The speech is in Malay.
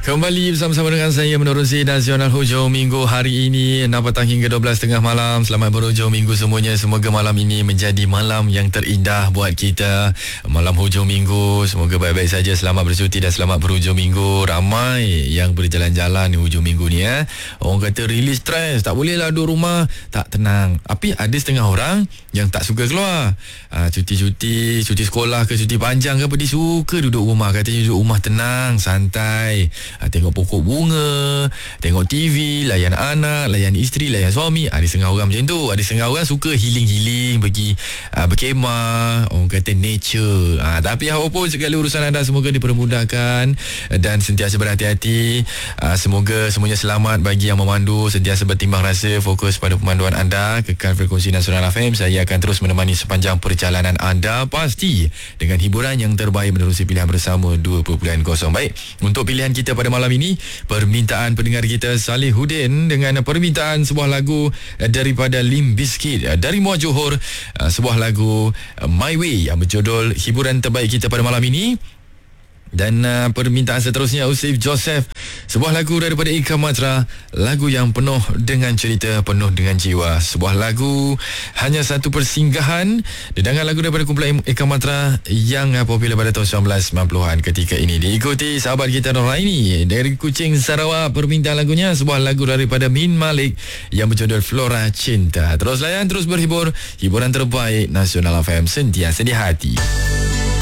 Kembali bersama-sama dengan saya menerusi Nasional Hujung Minggu hari ini 6 petang hingga 12 tengah malam. Selamat berhujung minggu semuanya. Semoga malam ini menjadi malam yang terindah buat kita. Malam hujung minggu, semoga baik-baik saja. Selamat bercuti dan selamat berhujung minggu. Ramai yang berjalan-jalan di hujung minggu ni Orang kata release stres, tak boleh lah duduk rumah. Tak, tenang. Tapi ada setengah orang yang tak suka keluar. Cuti sekolah ke cuti panjang ke apa, dia suka duduk rumah. Katanya duduk rumah tenang, santai. Tengok pokok bunga, tengok TV, layan anak, layan isteri, layan suami. Ada setengah orang macam tu. Ada setengah orang suka healing, pergi berkemah, orang kata nature. Tapi apapun segala urusan anda, semoga dipermudahkan dan sentiasa berhati-hati. Semoga semuanya selamat bagi yang memandu. Sentiasa bertimbang rasa, fokus pada pemanduan anda. Kekal frekuensi Nasional FM. Saya akan terus menemani sepanjang perjalanan anda, pasti dengan hiburan yang terbaik menerusi pilihan bersama 2.0. Baik, untuk pilihan kita pada malam ini, permintaan pendengar kita Salihuddin dengan permintaan sebuah lagu daripada Limp Bizkit dari Muar Johor, sebuah lagu My Way yang berjudul hiburan terbaik kita pada malam ini. Dan permintaan seterusnya Usif Joseph, sebuah lagu daripada Eka Matra, lagu yang penuh dengan cerita, penuh dengan jiwa. Sebuah lagu hanya satu persinggahan, dedangan lagu daripada kumpulan Eka Matra yang popular pada tahun 1990-an ketika ini. Diikuti sahabat kita Noraini dari Kuching, Sarawak. Permintaan lagunya sebuah lagu daripada Min Malik yang berjudul Flora Cinta. Terus layan, terus berhibur. Hiburan terbaik Nasional FM, sentiasa di hati.